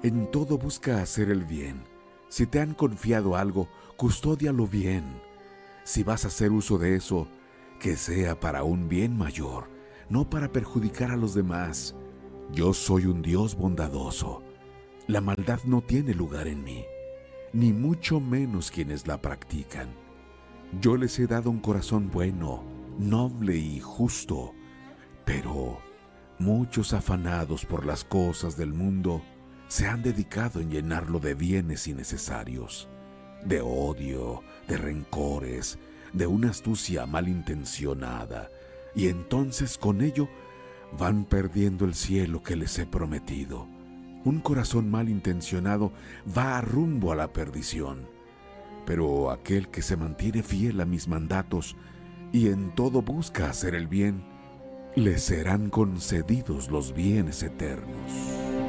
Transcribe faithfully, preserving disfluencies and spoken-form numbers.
En todo busca hacer el bien. Si te han confiado algo, custódialo bien. Si vas a hacer uso de eso, que sea para un bien mayor, no para perjudicar a los demás. Yo soy un Dios bondadoso. La maldad no tiene lugar en mí, ni mucho menos quienes la practican. Yo les he dado un corazón bueno, noble y justo, pero muchos afanados por las cosas del mundo se han dedicado en llenarlo de bienes innecesarios, de odio, de rencores, de una astucia malintencionada, y entonces con ello van perdiendo el cielo que les he prometido. Un corazón malintencionado va a rumbo a la perdición, pero aquel que se mantiene fiel a mis mandatos y en todo busca hacer el bien, le serán concedidos los bienes eternos.